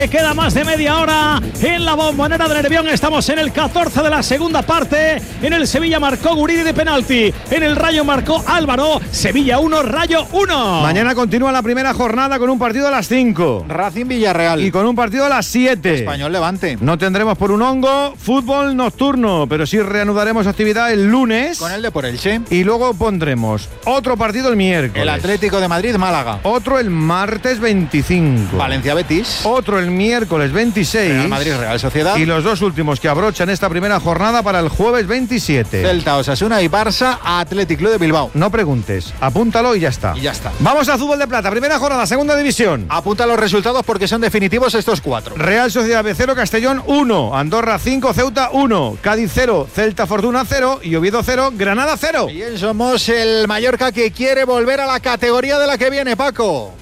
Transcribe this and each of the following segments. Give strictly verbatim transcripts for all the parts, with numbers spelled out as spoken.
Queda más de media hora en la Bombonera de Nervión. Estamos en el catorce de la segunda parte. En el Sevilla marcó Guridi de penalti. En el Rayo marcó Álvaro. Sevilla uno, Rayo uno. Mañana continúa la primera jornada con un partido a las cinco. Racing Villarreal. Y con un partido a las siete. Español Levante. No tendremos por un hongo fútbol nocturno, pero sí reanudaremos actividad el lunes. Con el de por Elche. Y luego pondremos otro partido el miércoles. El Atlético de Madrid, Málaga. Otro el martes veinticinco. Valencia Betis. Otro el miércoles veintiséis. Real Madrid, Real Sociedad. Y los dos últimos que abrochan esta primera jornada para el jueves veintisiete. Celta, Osasuna y Barça, Athletic Club de Bilbao. No preguntes, apúntalo y ya está. Y ya está. Vamos a fútbol de plata, primera jornada, segunda división. Apunta los resultados porque son definitivos estos cuatro. Real Sociedad B cero, Castellón uno, Andorra cinco, Ceuta uno, Cádiz cero, Celta Fortuna cero y Oviedo cero, Granada cero. Bien, somos el Mallorca que quiere volver a la categoría de la que viene, Paco.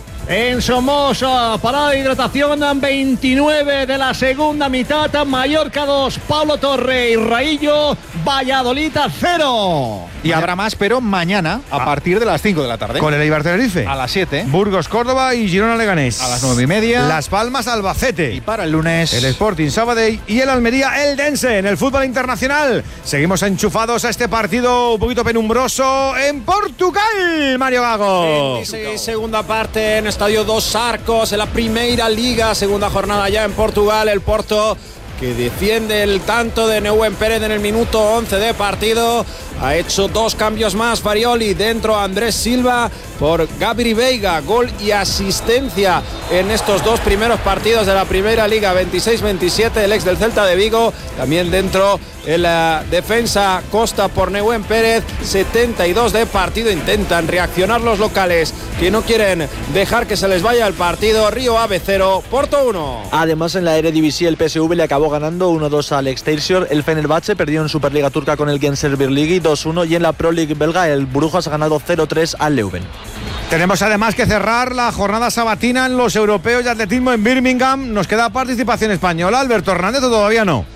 En Somoza, parada de hidratación, veintinueve de la segunda mitad, Mallorca dos, Pablo Torre y Raillo, Valladolid cero. Y habrá más, pero mañana, a ah. partir de las cinco de la tarde. Con el Eibar Tenerife. A las siete. Burgos Córdoba y Girona Leganés. A las nueve y media. Las Palmas Albacete. Y para el lunes. El Sporting Sabadell y el Almería Eldense en el fútbol internacional. Seguimos enchufados a este partido un poquito penumbroso en Portugal, Mario Gago. veintiséis, segunda parte en Estadio Dos Arcos, en la Primeira Liga, segunda jornada ya en Portugal. El Porto, que defiende el tanto de Neuwen Pérez en el minuto once de partido, ha hecho dos cambios más. Farioli dentro, Andrés Silva por Gabri Veiga, gol y asistencia en estos dos primeros partidos de la Primera Liga, veintiséis veintisiete, el ex del Celta de Vigo. También dentro en la defensa Costa por Neuwen Pérez, setenta y dos de partido. Intentan reaccionar los locales, que no quieren dejar que se les vaya el partido. Río Ave cero, Porto uno. Además, en la Eredivisie el P S V le acabó ganando uno dos al Excelsior. El Fenerbahce perdió en Superliga Turca con el Gençler Birliği dos uno, y en la Pro League belga el Brujas ha ganado cero tres al Leuven. Tenemos además que cerrar la jornada sabatina en los europeos de atletismo en Birmingham. Nos queda participación española. Alberto Hernández, ¿o todavía no?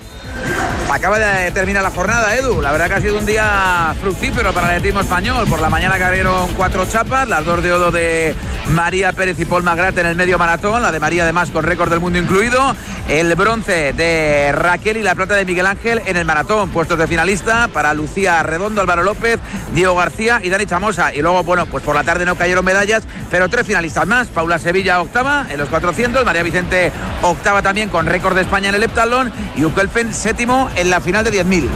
Acaba de terminar la jornada, Edu. La verdad que ha sido un día fructífero para el atletismo español. Por la mañana cayeron cuatro chapas, las dos de oro de María Pérez y Paul Magrat en el medio maratón, la de María además con récord del mundo incluido, el bronce de Raquel y la plata de Miguel Ángel en el maratón. Puestos de finalista para Lucía Redondo, Álvaro López, Diego García y Dani Chamosa. Y luego, bueno, pues por la tarde no cayeron medallas, pero tres finalistas más. Paula Sevilla octava en los cuatrocientos, María Vicente octava también con récord de España en el heptatlón y Ukelfen séptimo en la final de diez mil.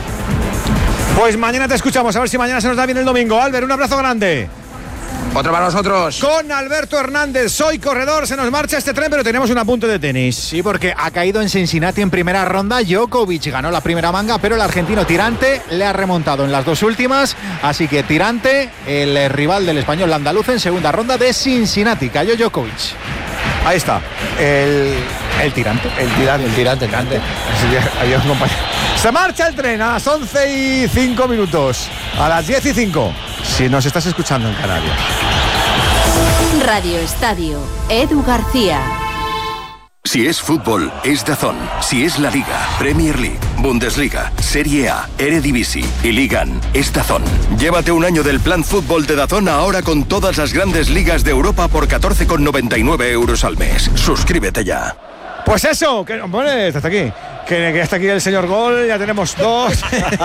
Pues mañana te escuchamos, a ver si mañana se nos da bien el domingo. Albert, un abrazo grande. Otro para nosotros. Con Alberto Hernández, soy corredor, se nos marcha este tren, pero tenemos un apunte de tenis. Sí, porque ha caído en Cincinnati en primera ronda. Djokovic ganó la primera manga, pero el argentino Tirante le ha remontado en las dos últimas. Así que Tirante, el rival del español andaluz en segunda ronda de Cincinnati. Cayó Djokovic. Ahí está, el, el Tirante. El Tirante, el Tirante, Tirante. Adiós, compañero. Se marcha el tren a las once y cinco minutos. A las diez y cinco. Si nos estás escuchando en Canarias. Radio Estadio, Edu García. Si es fútbol, es DAZN. Si es la Liga, Premier League, Bundesliga, Serie A, Eredivisie y Ligan, es DAZN. Llévate un año del plan fútbol de DAZN ahora con todas las grandes ligas de Europa por catorce con noventa y nueve euros al mes. Suscríbete ya. Pues eso, que bueno, hasta aquí. Que, que hasta aquí el señor Gol, ya tenemos dos.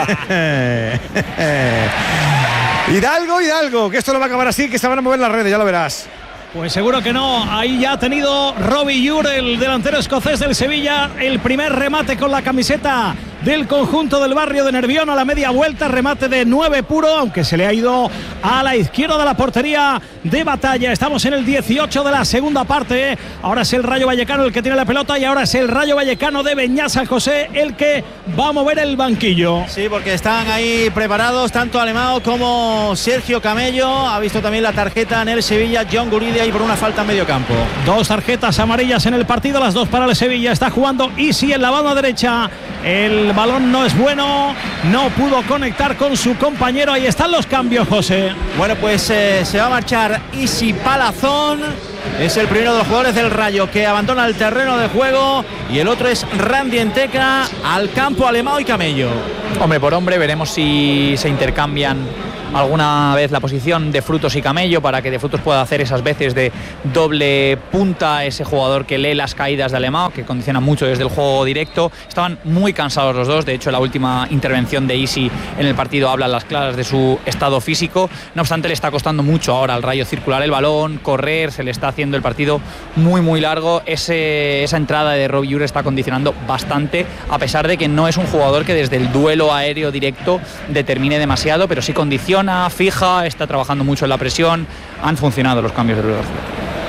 Hidalgo, Hidalgo, que esto no va a acabar así, que se van a mover las redes, ya lo verás. Pues seguro que no. Ahí ya ha tenido Robbie Ure, el delantero escocés del Sevilla, el primer remate con la camiseta del conjunto del barrio de Nervión a la media vuelta, remate de nueve puro, aunque se le ha ido a la izquierda de la portería de Batalla. Estamos en el dieciocho de la segunda parte. Ahora es el Rayo Vallecano el que tiene la pelota y ahora es el Rayo Vallecano de Beñat San José el que va a mover el banquillo. Sí, porque están ahí preparados tanto Alemão como Sergio Camello. Ha visto también la tarjeta en el Sevilla John Guridi ahí por una falta en medio campo. Dos tarjetas amarillas en el partido, las dos para el Sevilla. Está jugando Isi en la banda derecha. El balón no es bueno, no pudo conectar con su compañero. Ahí están los cambios, José. Bueno, pues eh, se va a marchar Isi Palazón. Es el primero de los jugadores del Rayo que abandona el terreno de juego. Y el otro es Randy Enteca al campo Alemão y Camello. Hombre por hombre, veremos si se intercambian alguna vez la posición de Frutos y Camello para que de Frutos pueda hacer esas veces de doble punta, ese jugador que lee las caídas de Alemão, que condiciona mucho desde el juego directo. Estaban muy cansados los dos, de hecho la última intervención de Isi en el partido habla a las claras de su estado físico. No obstante, le está costando mucho ahora al Rayo circular el balón, correr, se le está haciendo el partido muy muy largo. Ese, esa entrada de Robbie Ure está condicionando bastante, a pesar de que no es un jugador que desde el duelo aéreo directo determine demasiado, pero sí condiciona, fija, está trabajando mucho en la presión. Han funcionado los cambios de Luis García.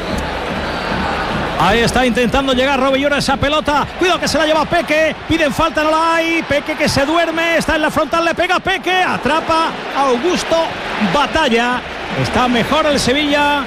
Ahí está intentando llegar Robbie Ure a esa pelota. Cuidado que se la lleva Peque. Piden falta, no la hay. Peque que se duerme. Está en la frontal, le pega Peque. Atrapa a Augusto Batalla. Está mejor el Sevilla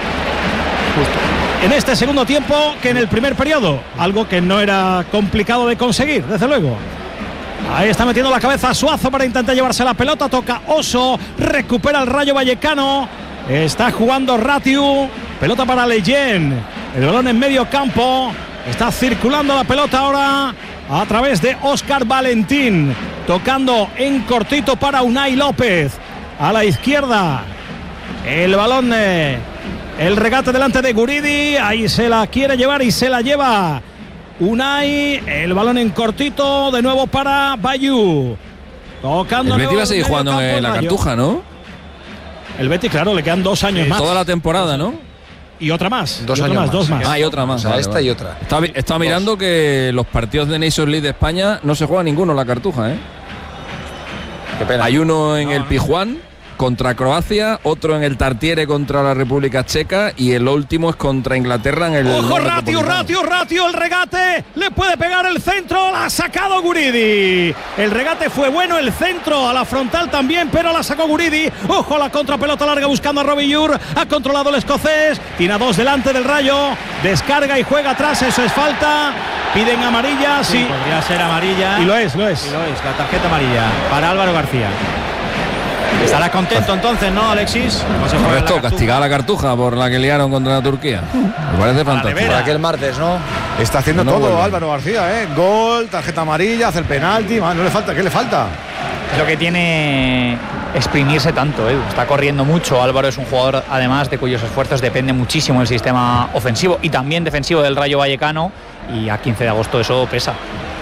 en este segundo tiempo que en el primer periodo. Algo que no era complicado de conseguir, desde luego. Ahí está metiendo la cabeza Suazo para intentar llevarse la pelota. Toca Oso. Recupera el Rayo Vallecano. Está jugando Ratiu. Pelota para Leyen. El balón en medio campo. Está circulando la pelota ahora a través de Óscar Valentín. Tocando en cortito para Unai López. A la izquierda. El balón, eh, el regate delante de Guridi. Ahí se la quiere llevar y se la lleva Unai. El balón en cortito. De nuevo para Bayu. Tocando. El Betis va a seguir jugando en la Cartuja, ¿no? El Betis, claro, le quedan dos años sí, más. Toda la temporada, ¿no? Y otra más. Dos y años otra más, más. Dos más. Ah, y otra más. O sea, vale, esta vale. y otra. Estaba, estaba mirando que los partidos de Nations League de España no se juega ninguno en la Cartuja, ¿eh? Qué pena. Hay uno en no, el no. Pijuán contra Croacia, otro en el Tartiere contra la República Checa y el último es contra Inglaterra en el... Ojo, Ratiu, Ratiu, Ratiu, el regate, le puede pegar el centro, la ha sacado Guridi. El regate fue bueno, el centro a la frontal también, pero la sacó Guridi. Ojo a la contrapelota larga buscando a Robbie Ure, ha controlado el escocés, tiene a dos delante del Rayo, descarga y juega atrás, eso es falta. Piden amarilla, sí. sí. Podría ser amarilla. Y lo es, lo es. Y lo es, la tarjeta amarilla para Álvaro García. Estarás contento entonces, ¿no, Alexis? Correcto, castigada la Cartuja por la que liaron contra la Turquía. Me parece fantástico. Para aquel martes, ¿no? Está haciendo No todo vuelve. Álvaro García, ¿eh? Gol, tarjeta amarilla, hace el penalti. Man, no le falta, ¿qué le falta? Es lo que tiene exprimirse tanto, Edu. Está corriendo mucho. Álvaro es un jugador, además, de cuyos esfuerzos depende muchísimo el sistema ofensivo y también defensivo del Rayo Vallecano. Y a quince de agosto eso pesa.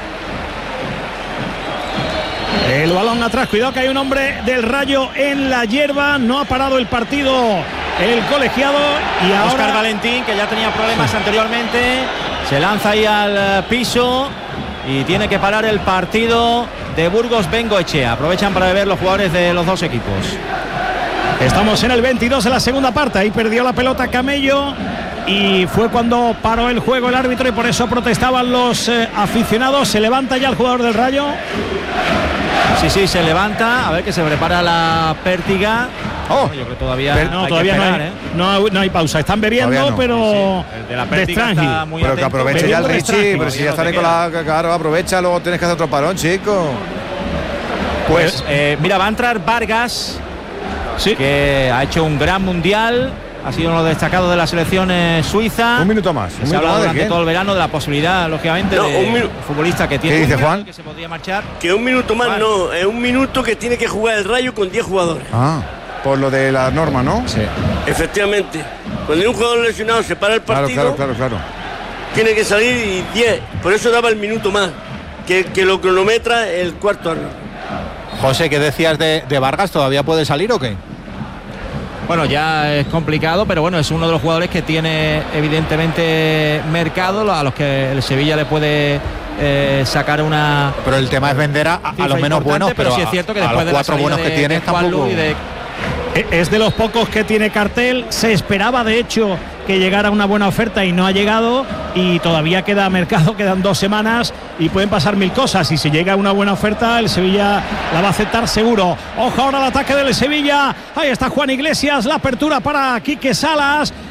El balón atrás, cuidado que hay un hombre del Rayo en la hierba. No ha parado el partido el colegiado. Y ahora Óscar Valentín, que ya tenía problemas anteriormente, se lanza ahí al piso y tiene que parar el partido de Burgos Bengoechea. Aprovechan para beber los jugadores de los dos equipos. Estamos en el veintidós de la segunda parte. Ahí perdió la pelota Camello y fue cuando paró el juego el árbitro y por eso protestaban los eh, aficionados. Se levanta ya el jugador del Rayo. Sí, sí, se levanta. A ver que se prepara la pértiga. Oh, yo creo que todavía, Pero no, hay todavía que no, esperar, hay, ¿eh? no, hay, no hay pausa. Están bebiendo, No. pero Sí, sí. El de la pértiga de está muy Pero que atento. aproveche ya el Bebiendo de Richie, Strange. pero si ya No estaré te con la... Claro, aprovecha, luego tienes que hacer otro parón, chico. Pues, eh, mira, va a entrar Vargas, sí. que ha hecho un gran mundial. Ha sido uno de los destacados de la selección eh, suiza. Un minuto más. Un Se ha minuto hablado más de durante qué? todo el verano de la posibilidad, lógicamente, No, de un minu- futbolista que tiene ¿Qué dice un Juan? que se podría marchar. Que un minuto más Juan. no, es un minuto que tiene que jugar el Rayo con diez jugadores. Ah, por lo de la norma, ¿no? Sí. Efectivamente. Cuando hay un jugador lesionado se para el Claro, partido, claro, claro, claro. tiene que salir y diez. Por eso daba el minuto más. Que, que lo cronometra el cuarto árbitro. José, ¿qué decías de, de Vargas? ¿Todavía puede salir o qué? Bueno, ya es complicado, pero bueno, es uno de los jugadores que tiene evidentemente mercado, a los que el Sevilla le puede eh, sacar una... Pero el tema es vender a, a cifra los menos importante, buenos, pero sí a, es cierto que a después los de la cuatro salida buenos de, que tienes de Juanlu tampoco... y de Es de los pocos que tiene cartel. Se esperaba de hecho que llegara una buena oferta y no ha llegado, y todavía queda mercado, quedan dos semanas y pueden pasar mil cosas. Y si llega una buena oferta, el Sevilla la va a aceptar seguro. Ojo ahora al ataque del Sevilla. Ahí está Juan Iglesias, la apertura para Quique Salas.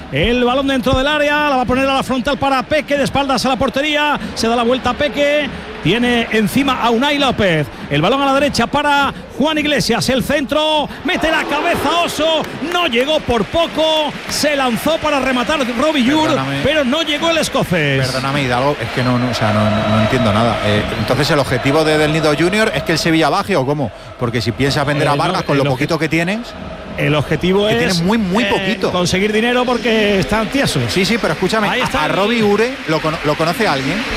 El balón dentro del área, la va a poner a la frontal para Peque, de espaldas a la portería, se da la vuelta a Peque, tiene encima a Unai López, el balón a la derecha para Juan Iglesias, el centro, mete la cabeza Oso, no llegó por poco, se lanzó para rematar Robbie Yur, pero no llegó el escocés. Perdóname, Hidalgo, es que no, no, o sea, no, no, no entiendo nada. Eh, entonces, ¿el objetivo de Del Nido Junior es que el Sevilla baje o cómo? Porque si piensas vender eh, a Vargas no, con lo poquito que tienes... El objetivo que es tiene muy muy poquito eh, conseguir dinero porque están tiesos. Sí, sí, pero escúchame, Ahí está a, a Robbie Ure ¿lo, lo conoce alguien?